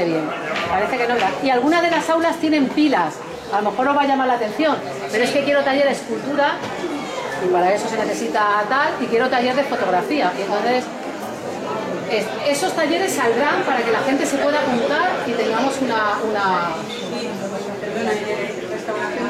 parece bien. Parece que no. Y algunas de las aulas tienen pilas. A lo mejor os va a llamar la atención, pero es que quiero taller de escultura y para eso se necesita tal, y quiero taller de fotografía. Y entonces esos talleres saldrán para que la gente se pueda apuntar y tengamos una